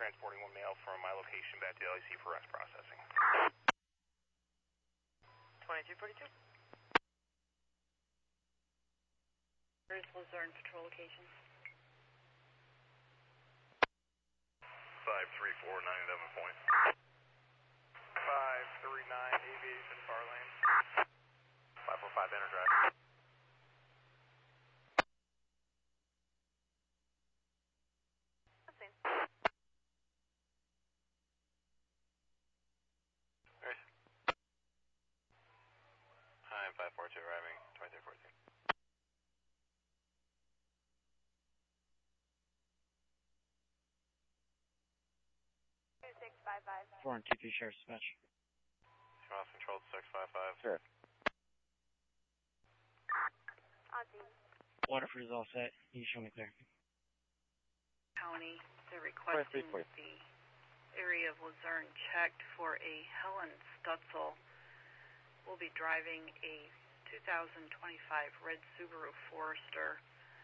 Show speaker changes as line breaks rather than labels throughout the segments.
transporting one male from my location back to LAC for arrest processing.
2242. Where's Luzerne patrol location?
534, 97 point. 539, aviation, far lane. 545, enter drive.
That's it.
Hi, 542 arriving, 2314.
2655.
423 Sheriff's Dispatch.
Cross controlled 655.
Sure.
Ozzy.
Waterford is all set. You show me clear.
County, they're requesting the area of Luzerne checked for a Helen Stutzel. We'll be driving a 2025 red Subaru Forester,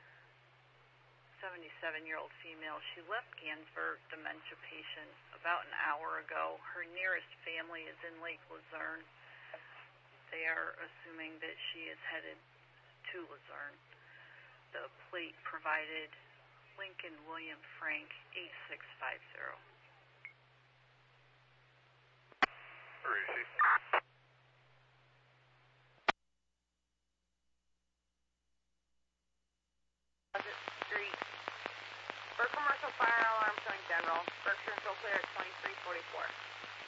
77-year-old female. She left Gansburg, dementia patient, about an hour ago. Her nearest family is in Lake Luzerne. They are assuming that she is headed to Luzerne. The plate provided Lincoln William Frank 8650.
Where is she?
Street. For commercial fire alarm showing general. Berkshire and Clear at 2344.